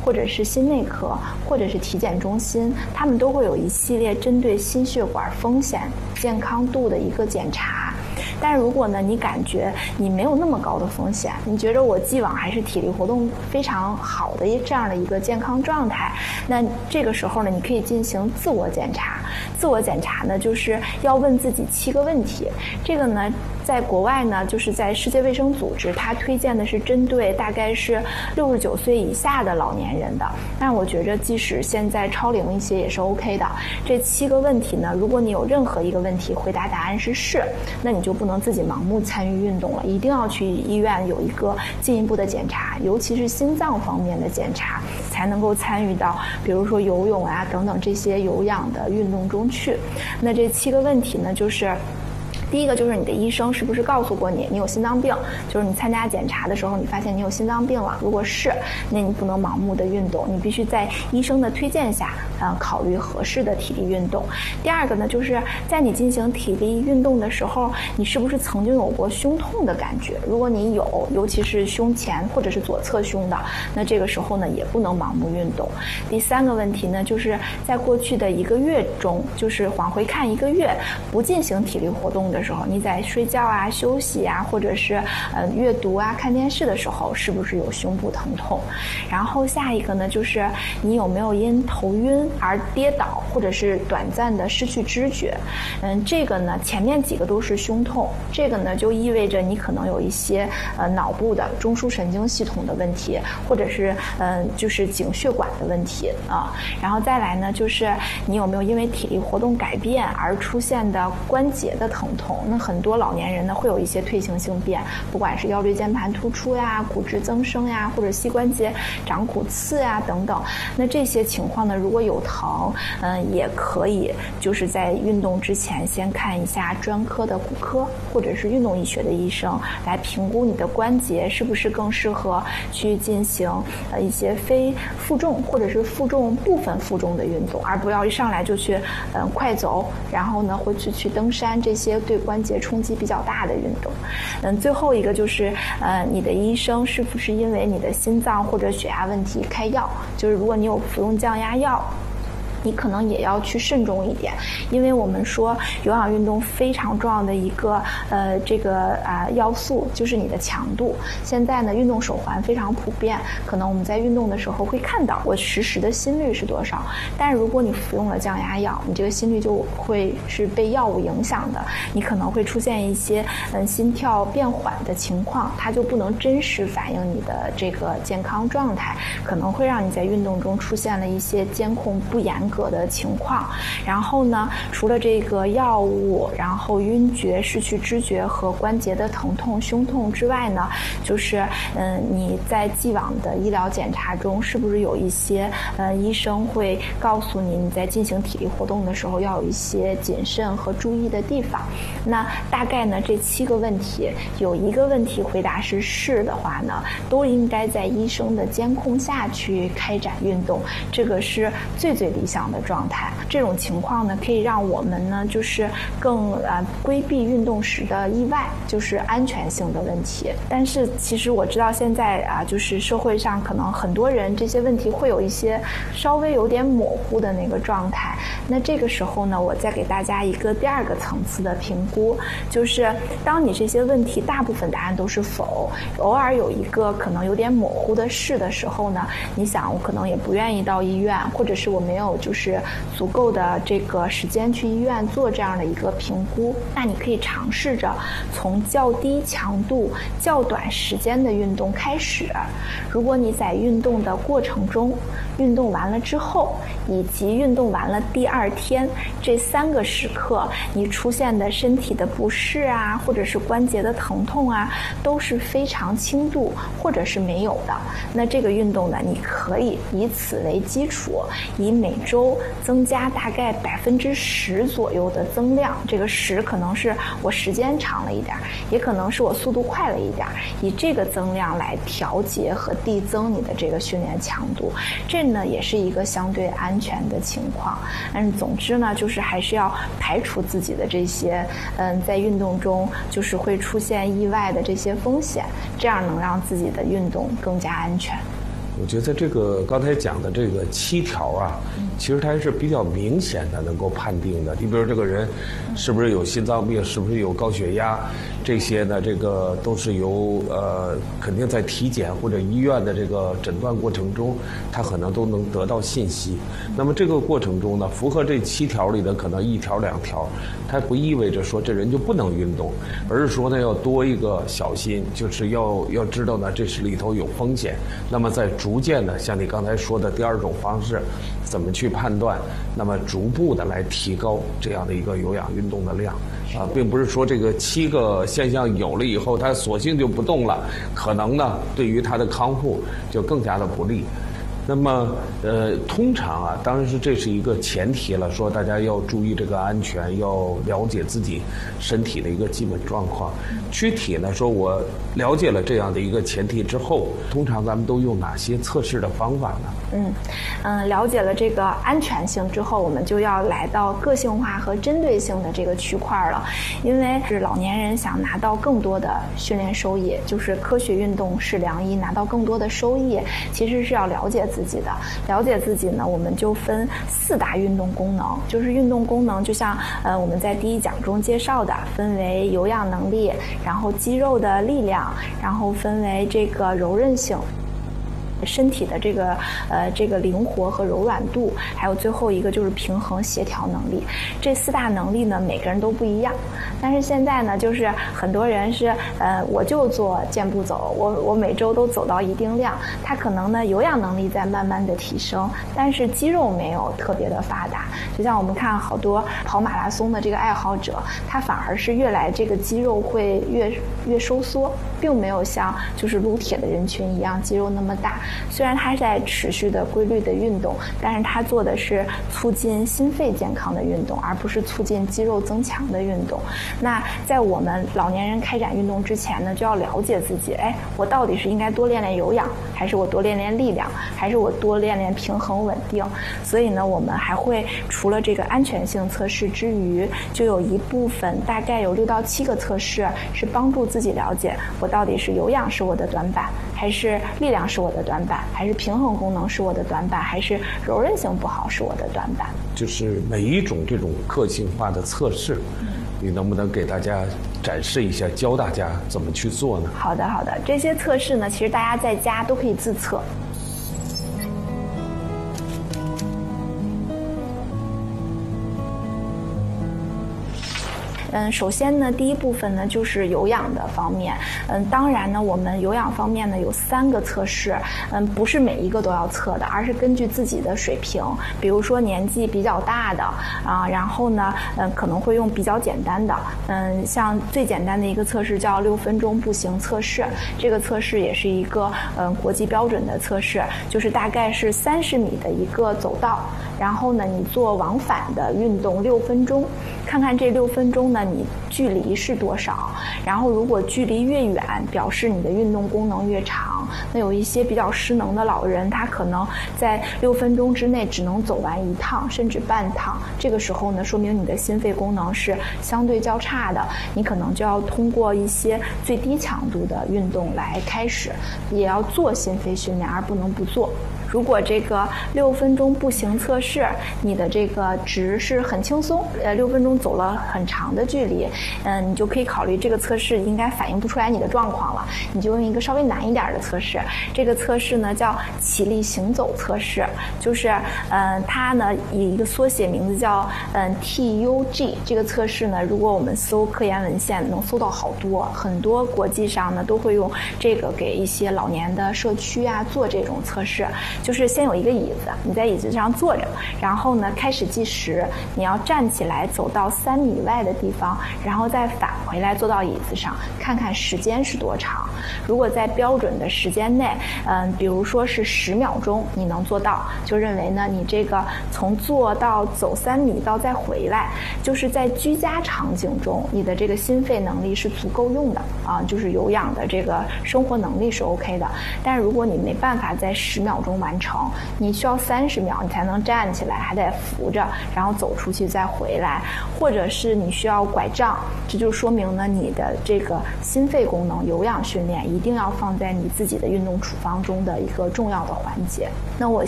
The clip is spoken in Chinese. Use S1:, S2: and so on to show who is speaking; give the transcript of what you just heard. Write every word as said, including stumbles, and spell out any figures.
S1: 或者是心内科，或者是体检中心，他们都会有一系列针对心血管风险健康度的一个检查。但是如果呢，你感觉你没有那么高的风险，你觉得我既往还是体力活动非常好的这样的一个健康状态，那这个时候呢，你可以进行自我检查。自我检查呢，就是要问自己七个问题。这个呢，在国外呢，就是在世界卫生组织，它推荐的是针对大概是六十九岁以下的老年人的。但我觉着，即使现在超龄一些也是 OK 的。这七个问题呢，如果你有任何一个问题回答答案是是，那你就不能自己盲目参与运动了，一定要去医院有一个进一步的检查，尤其是心脏方面的检查，才能够参与到比如说游泳啊等等这些有氧的运动中去。那这七个问题呢，就是第一个就是你的医生是不是告诉过你你有心脏病，就是你参加检查的时候你发现你有心脏病了，如果是，那你不能盲目的运动，你必须在医生的推荐下呃，考虑合适的体力运动。第二个呢，就是在你进行体力运动的时候，你是不是曾经有过胸痛的感觉？如果你有，尤其是胸前或者是左侧胸的，那这个时候呢也不能盲目运动。第三个问题呢，就是在过去的一个月中，就是往回看一个月不进行体力活动的时候，你在睡觉啊、休息啊，或者是呃阅读啊、看电视的时候，是不是有胸部疼痛？然后下一个呢，就是你有没有因头晕而跌倒，或者是短暂的失去知觉？嗯，这个呢，前面几个都是胸痛，这个呢就意味着你可能有一些呃脑部的中枢神经系统的问题，或者是嗯、呃、就是颈血管的问题啊。然后再来呢，就是你有没有因为体力活动改变而出现的关节的疼痛？那很多老年人呢会有一些退行性变，不管是腰椎间盘突出呀、骨质增生呀，或者膝关节长骨刺呀等等。那这些情况呢，如果有疼，嗯，也可以就是在运动之前先看一下专科的骨科或者是运动医学的医生，来评估你的关节是不是更适合去进行呃一些非负重或者是负重部分负重的运动，而不要一上来就去嗯快走，然后呢会去去登山，这些对关节冲击比较大的运动。嗯，最后一个就是呃你的医生是不是因为你的心脏或者血压问题开药，就是如果你有服用降压药，你可能也要去慎重一点，因为我们说有氧运动非常重要的一个呃这个啊、呃、要素就是你的强度。现在呢，运动手环非常普遍，可能我们在运动的时候会看到我实时的心率是多少，但是如果你服用了降压药，你这个心率就会是被药物影响的，你可能会出现一些嗯心跳变缓的情况，它就不能真实反映你的这个健康状态，可能会让你在运动中出现了一些监控不严格的情况。然后呢，除了这个药物，然后晕厥、失去知觉和关节的疼痛、胸痛之外呢，就是嗯你在既往的医疗检查中，是不是有一些呃医生会告诉你，你在进行体力活动的时候要有一些谨慎和注意的地方？那大概呢，这七个问题有一个问题回答是是的话呢，都应该在医生的监控下去开展运动，这个是最最理想的状态。这种情况呢，可以让我们呢就是更呃规避运动时的意外，就是安全性的问题。但是其实我知道现在啊，就是社会上可能很多人这些问题会有一些稍微有点模糊的那个状态。那这个时候呢，我再给大家一个第二个层次的评估，就是当你这些问题大部分答案都是否，偶尔有一个可能有点模糊的是的时候呢，你想我可能也不愿意到医院，或者是我没有就是足够的这个时间去医院做这样的一个评估，那你可以尝试着从较低强度、较短时间的运动开始。如果你在运动的过程中、运动完了之后，以及运动完了第二天这三个时刻，你出现的身体的不适啊，或者是关节的疼痛啊，都是非常轻度或者是没有的，那这个运动呢，你可以以此为基础，以每周增加大概百分之十左右的增量，这个十可能是我时间长了一点，也可能是我速度快了一点，以这个增量来调节和递增你的这个训练强度，这呢也是一个相对安全的情况。但是总之呢，就是还是要排除自己的这些嗯在运动中就是会出现意外的这些风险，这样能让自己的运动更加安全。
S2: 我觉得这个刚才讲的这个七条啊，其实它还是比较明显的能够判定的。你比如这个人是不是有心脏病，是不是有高血压，这些呢，这个都是由呃肯定在体检或者医院的这个诊断过程中，他可能都能得到信息。那么这个过程中呢，符合这七条里的可能一条两条，它不意味着说这人就不能运动，而是说呢要多一个小心，就是要要知道呢这是里头有风险。那么在逐渐的，像你刚才说的第二种方式，怎么去判断？那么逐步的来提高这样的一个有氧运动的量，啊，并不是说这个七个现象有了以后，他索性就不动了，可能呢对于他的康复就更加的不利。那么，呃，通常啊，当然是这是一个前提了，说大家要注意这个安全，要了解自己身体的一个基本状况。具体呢，说我了解了这样的一个前提之后，通常咱们都用哪些测试的方法呢？
S1: 嗯嗯，了解了这个安全性之后，我们就要来到个性化和针对性的这个区块了。因为是老年人想拿到更多的训练收益，就是科学运动是良医，拿到更多的收益，其实是要了解自己的。了解自己呢，我们就分四大运动功能，就是运动功能，就像呃我们在第一讲中介绍的，分为有氧能力，然后肌肉的力量，然后分为这个柔韧性。身体的这个呃这个灵活和柔软度，还有最后一个就是平衡协调能力。这四大能力呢，每个人都不一样。但是现在呢，就是很多人是呃我就做健步走，我我每周都走到一定量，他可能呢有氧能力在慢慢的提升，但是肌肉没有特别的发达。就像我们看好多跑马拉松的这个爱好者，他反而是越来这个肌肉会越越收缩，并没有像就是撸铁的人群一样肌肉那么大。虽然他在持续的规律的运动，但是他做的是促进心肺健康的运动，而不是促进肌肉增强的运动。那在我们老年人开展运动之前呢，就要了解自己，哎，我到底是应该多练练有氧，还是我多练练力量，还是我多练练平衡稳定？所以呢，我们还会除了这个安全性测试之余，就有一部分大概有六到七个测试是帮助自己了解我到底是有氧是我的短板，还是力量是我的短板，还是平衡功能是我的短板，还是柔韧性不好是我的短板。
S2: 就是每一种这种个性化的测试，嗯，你能不能给大家展示一下，教大家怎么去做呢？
S1: 好的好的，这些测试呢，其实大家在家都可以自测。嗯，首先呢，第一部分呢就是有氧的方面。嗯，当然呢，我们有氧方面呢有三个测试，嗯，不是每一个都要测的，而是根据自己的水平，比如说年纪比较大的啊，然后呢，嗯，可能会用比较简单的，嗯，像最简单的一个测试叫六分钟步行测试，这个测试也是一个嗯国际标准的测试，就是大概是三十米的一个走道，然后呢，你做往返的运动六分钟，看看这六分钟呢。你距离是多少？然后如果距离越远，表示你的运动功能越长。那有一些比较失能的老人，他可能在六分钟之内只能走完一趟，甚至半趟。这个时候呢，说明你的心肺功能是相对较差的，你可能就要通过一些最低强度的运动来开始，也要做心肺训练，而不能不做。如果这个六分钟步行测试，你的这个值是很轻松，呃，六分钟走了很长的距离，嗯，你就可以考虑这个测试应该反映不出来你的状况了，你就用一个稍微难一点的测试。这个测试呢叫起立行走测试，就是，嗯，它呢以一个缩写名字叫嗯 T U G。这个测试呢，如果我们搜科研文献，能搜到好多，很多国际上呢都会用这个给一些老年的社区啊做这种测试。就是先有一个椅子，你在椅子上坐着，然后呢开始计时，你要站起来走到三米外的地方，然后再返回来坐到椅子上，看看时间是多长。如果在标准的时间内，嗯，比如说是十秒钟，你能做到，就认为呢你这个从坐到走三米到再回来，就是在居家场景中，你的这个心肺能力是足够用的啊，就是有氧的这个生活能力是 OK 的。但是如果你没办法在十秒钟完完成，你需要三十秒你才能站起来，还得扶着，然后走出去再回来，或者是你需要拐杖，这就说明呢你的这个心肺功能、有氧训练一定要放在你自己的运动处方中的一个重要的环节。那我